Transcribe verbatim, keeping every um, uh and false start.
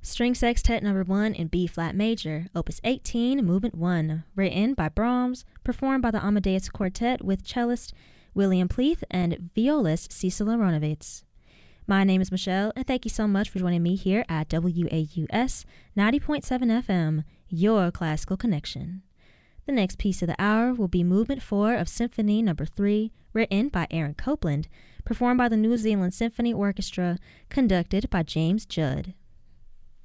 String Sextet Number one in B flat major, Opus eighteen, Movement one, written by Brahms, performed by the Amadeus Quartet with cellist William Pleath and violist Cecil Aronowitz. My name is Michelle, and thank you so much for joining me here at W A U S ninety point seven F M, your classical connection. The next piece of the hour will be Movement four of Symphony Number three, written by Aaron Copland, performed by the New Zealand Symphony Orchestra, conducted by James Judd.